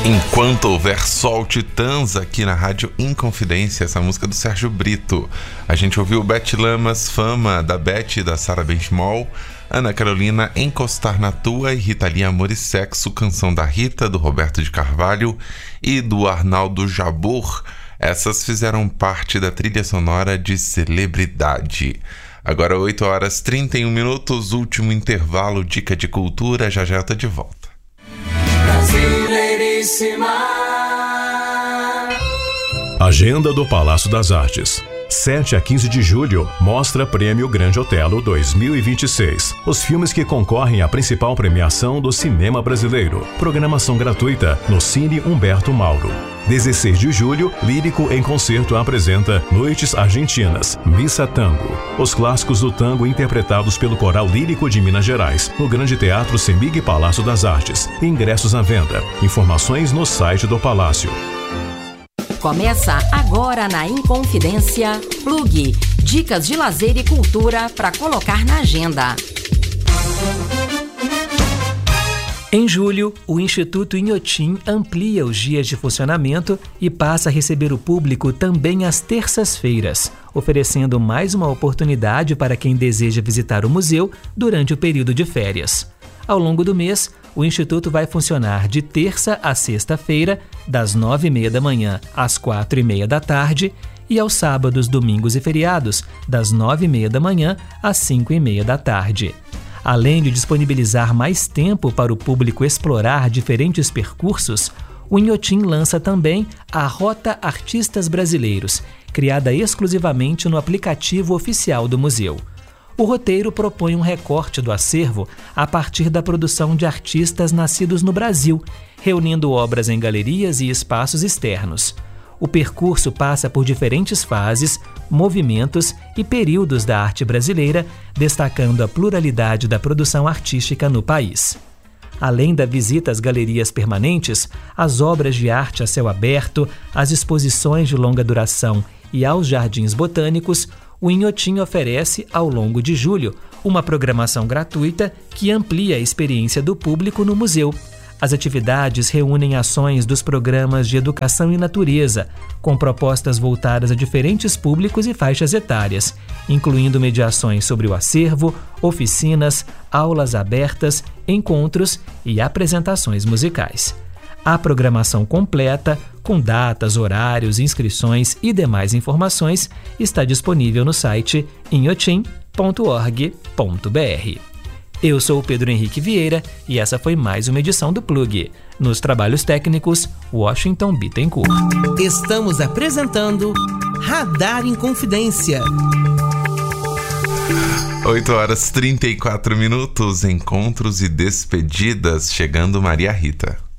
Enquanto Houver Sol, Titãs, aqui na Rádio Inconfidência, essa música do Sérgio Brito. A gente ouviu Beth Lamas, Fama, da Beth e da Sarah Benchimol, Ana Carolina, Encostar na Tua, e Rita Lee, Amor e Sexo, canção da Rita, do Roberto de Carvalho e do Arnaldo Jabor. Essas fizeram parte da trilha sonora de Celebridade. Agora 8h31, último intervalo, dica de cultura, já já eu tô de volta. Agenda do Palácio das Artes. 7 a 15 de julho, Mostra Prêmio Grande Otelo 2026. Os filmes que concorrem à principal premiação do cinema brasileiro. Programação gratuita no Cine Humberto Mauro. 16 de julho, Lírico em Concerto apresenta Noites Argentinas, Missa Tango. Os clássicos do tango interpretados pelo Coral Lírico de Minas Gerais, no Grande Teatro Semig Palácio das Artes. Ingressos à venda. Informações no site do Palácio. Começa agora na Inconfidência, Plug. Dicas de lazer e cultura para colocar na agenda. Em julho, o Instituto Inhotim amplia os dias de funcionamento e passa a receber o público também às terças-feiras, oferecendo mais uma oportunidade para quem deseja visitar o museu durante o período de férias. Ao longo do mês, o Instituto vai funcionar de terça a sexta-feira, das 9h30 da manhã às 4h30 da tarde, e aos sábados, domingos e feriados, das 9h30 da manhã às 5h30 da tarde. Além de disponibilizar mais tempo para o público explorar diferentes percursos, o Inhotim lança também a Rota Artistas Brasileiros, criada exclusivamente no aplicativo oficial do museu. O roteiro propõe um recorte do acervo a partir da produção de artistas nascidos no Brasil, reunindo obras em galerias e espaços externos. O percurso passa por diferentes fases, movimentos e períodos da arte brasileira, destacando a pluralidade da produção artística no país. Além da visita às galerias permanentes, às obras de arte a céu aberto, às exposições de longa duração e aos jardins botânicos, o Inhotim oferece, ao longo de julho, uma programação gratuita que amplia a experiência do público no museu. As atividades reúnem ações dos programas de educação e natureza, com propostas voltadas a diferentes públicos e faixas etárias, incluindo mediações sobre o acervo, oficinas, aulas abertas, encontros e apresentações musicais. A programação completa, com datas, horários, inscrições e demais informações, está disponível no site inhotim.org.br. Eu sou o Pedro Henrique Vieira e essa foi mais uma edição do Plug. Nos trabalhos técnicos, Washington Bittencourt. Estamos apresentando Radar Inconfidência. 8h34, encontros e despedidas, chegando Maria Rita.